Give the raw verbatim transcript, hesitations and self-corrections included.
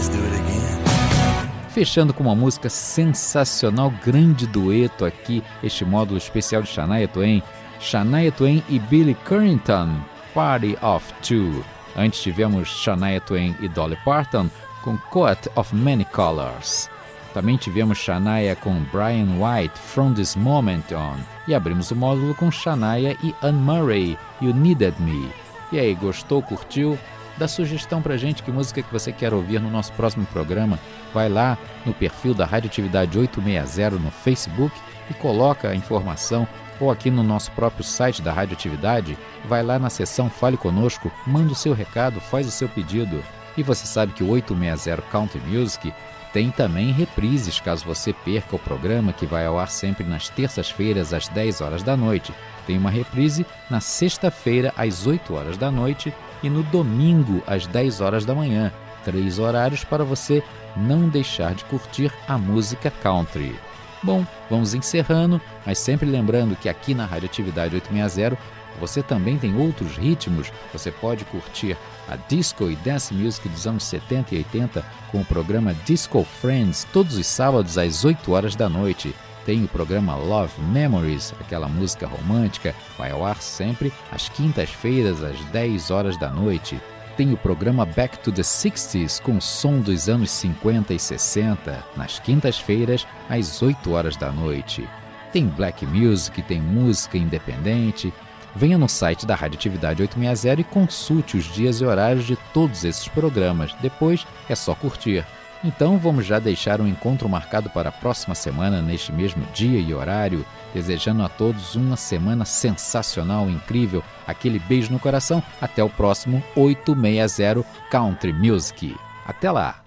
let's do it again. Fechando com uma música sensacional, grande dueto aqui, este módulo especial de Shania Twain, Shania Twain e Billy Currington, Party of Two. Antes tivemos Shania Twain e Dolly Parton com Coat of Many Colors. Também tivemos Shania com Brian White, From This Moment On. E abrimos o módulo com Shania e Anne Murray, You Needed Me. E aí, gostou, curtiu? Dá sugestão pra gente, que música que você quer ouvir no nosso próximo programa. Vai lá no perfil da Radioatividade oitocentos e sessenta no Facebook e coloca a informação, ou aqui no nosso próprio site da Radioatividade, vai lá na seção Fale Conosco, manda o seu recado, faz o seu pedido. E você sabe que o oitocentos e sessenta Country Music tem também reprises, caso você perca o programa, que vai ao ar sempre nas terças-feiras às dez horas da noite. Tem uma reprise na sexta-feira às oito horas da noite e no domingo às dez horas da manhã. Três horários para você não deixar de curtir a música country. Bom, vamos encerrando, mas sempre lembrando que aqui na Radioatividade oitocentos e sessenta você também tem outros ritmos. Você pode curtir a disco e dance music dos anos setenta e oitenta com o programa Disco Friends, todos os sábados às oito horas da noite. Tem o programa Love Memories, aquela música romântica, vai ao ar sempre às quintas-feiras às dez horas da noite. Tem o programa Back to the sixties com o som dos anos cinquenta e sessenta, nas quintas-feiras às oito horas da noite. Tem Black Music, tem música independente. Venha no site da Radioatividade oitocentos e sessenta e consulte os dias e horários de todos esses programas. Depois é só curtir. Então vamos já deixar um encontro marcado para a próxima semana, neste mesmo dia e horário, desejando a todos uma semana sensacional, incrível, aquele beijo no coração. Até o próximo oitocentos e sessenta Country Music. Até lá!